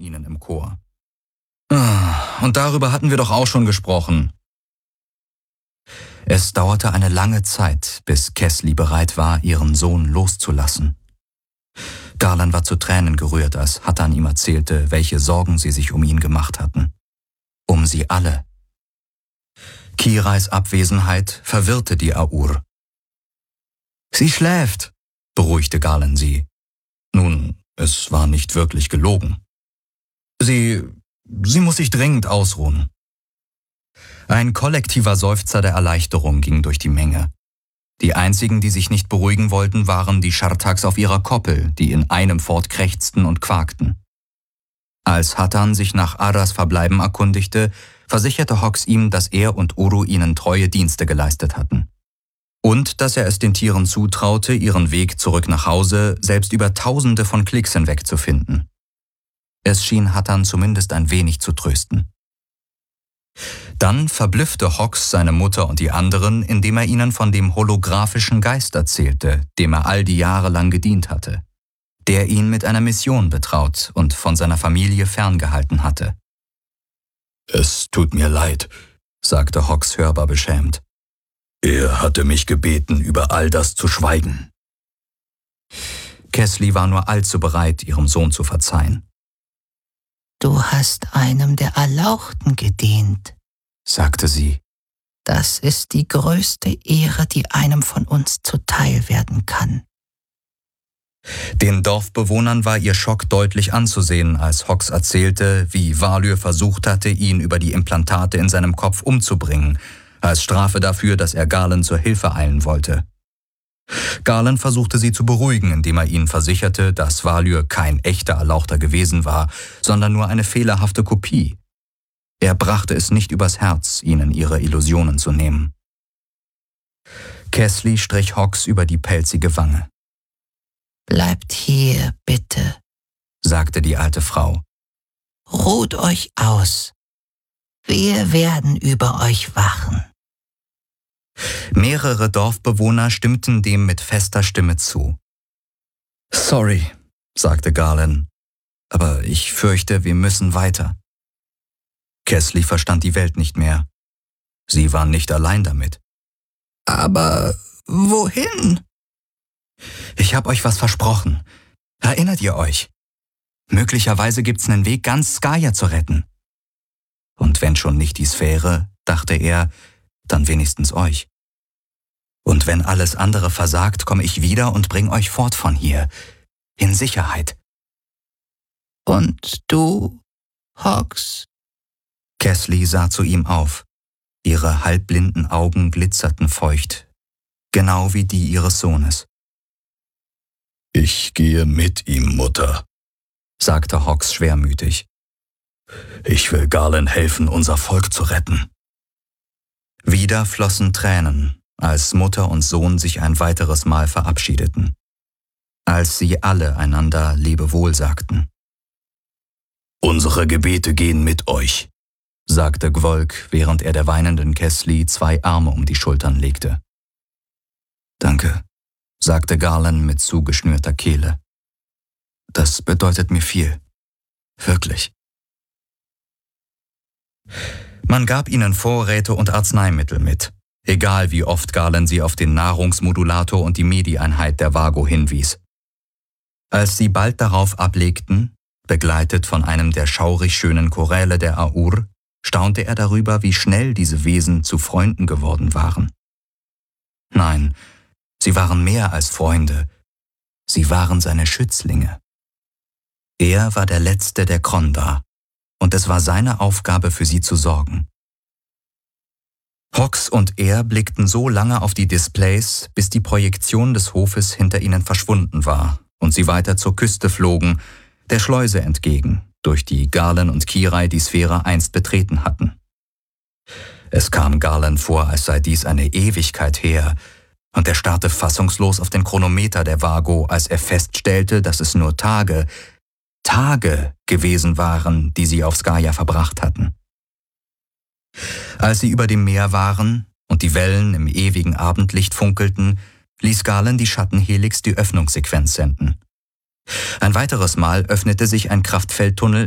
ihnen im Chor. Und darüber hatten wir doch auch schon gesprochen. Es dauerte eine lange Zeit, bis Kesli bereit war, ihren Sohn loszulassen. Garland war zu Tränen gerührt, als Hattan ihm erzählte, welche Sorgen sie sich um ihn gemacht hatten. Um sie alle. Kirais Abwesenheit verwirrte die Aur. »Sie schläft«, beruhigte Garland sie. Nun, es war nicht wirklich gelogen. Sie muss sich dringend ausruhen. Ein kollektiver Seufzer der Erleichterung ging durch die Menge. Die einzigen, die sich nicht beruhigen wollten, waren die Schartaks auf ihrer Koppel, die in einem fort krächzten und quakten. Als Hattan sich nach Aras Verbleiben erkundigte, versicherte Hox ihm, dass er und Uru ihnen treue Dienste geleistet hatten. Und dass er es den Tieren zutraute, ihren Weg zurück nach Hause selbst über Tausende von Klicks hinweg zu finden. Es schien Hattan zumindest ein wenig zu trösten. Dann verblüffte Hox seine Mutter und die anderen, indem er ihnen von dem holographischen Geist erzählte, dem er all die Jahre lang gedient hatte, der ihn mit einer Mission betraut und von seiner Familie ferngehalten hatte. »Es tut mir leid«, sagte Hox hörbar beschämt. »Er hatte mich gebeten, über all das zu schweigen.« Kesli war nur allzu bereit, ihrem Sohn zu verzeihen. »Du hast einem der Erlauchten gedient«, sagte sie. »Das ist die größte Ehre, die einem von uns zuteil werden kann.« Den Dorfbewohnern war ihr Schock deutlich anzusehen, als Hox erzählte, wie Valyr versucht hatte, ihn über die Implantate in seinem Kopf umzubringen, als Strafe dafür, dass er Garland zur Hilfe eilen wollte. Garland versuchte sie zu beruhigen, indem er ihnen versicherte, dass Valyr kein echter Erlauchter gewesen war, sondern nur eine fehlerhafte Kopie. Er brachte es nicht übers Herz, ihnen ihre Illusionen zu nehmen. Kesli strich Hox über die pelzige Wange. »Bleibt hier, bitte«, sagte die alte Frau. »Ruht euch aus. Wir werden über euch wachen.« Mehrere Dorfbewohner stimmten dem mit fester Stimme zu. »Sorry«, sagte Garland, »aber ich fürchte, wir müssen weiter.« Kesli verstand die Welt nicht mehr. Sie war nicht allein damit. »Aber wohin?« »Ich habe euch was versprochen. Erinnert ihr euch? Möglicherweise gibt's einen Weg, ganz Skaja zu retten. Und wenn schon nicht die Sphäre, dachte er, dann wenigstens euch. Und wenn alles andere versagt, komme ich wieder und bring euch fort von hier, in Sicherheit.« »Und du, Hox?« Kesli sah zu ihm auf. Ihre halbblinden Augen glitzerten feucht, genau wie die ihres Sohnes. »Ich gehe mit ihm, Mutter«, sagte Hox schwermütig. »Ich will Garland helfen, unser Volk zu retten.« Wieder flossen Tränen, als Mutter und Sohn sich ein weiteres Mal verabschiedeten. Als sie alle einander Lebewohl sagten. »Unsere Gebete gehen mit euch«, sagte Gwolk, während er der weinenden Kesli 2 Arme um die Schultern legte. »Danke«, sagte Garland mit zugeschnürter Kehle. »Das bedeutet mir viel. Wirklich.« Man gab ihnen Vorräte und Arzneimittel mit, egal wie oft Garland sie auf den Nahrungsmodulator und die Medi-Einheit der Vago hinwies. Als sie bald darauf ablegten, begleitet von einem der schaurig schönen Choräle der Aur, staunte er darüber, wie schnell diese Wesen zu Freunden geworden waren. Nein, sie waren mehr als Freunde, sie waren seine Schützlinge. Er war der Letzte der Kronda, und es war seine Aufgabe, für sie zu sorgen. Hox und er blickten so lange auf die Displays, bis die Projektion des Hofes hinter ihnen verschwunden war und sie weiter zur Küste flogen, der Schleuse entgegen, durch die Garland und Kirai die Sphäre einst betreten hatten. Es kam Garland vor, als sei dies eine Ewigkeit her, und er starrte fassungslos auf den Chronometer der Vago, als er feststellte, dass es nur Tage gewesen waren, die sie auf Skaja verbracht hatten. Als sie über dem Meer waren und die Wellen im ewigen Abendlicht funkelten, ließ Garland die Schattenhelix die Öffnungssequenz senden. Ein weiteres Mal öffnete sich ein Kraftfeldtunnel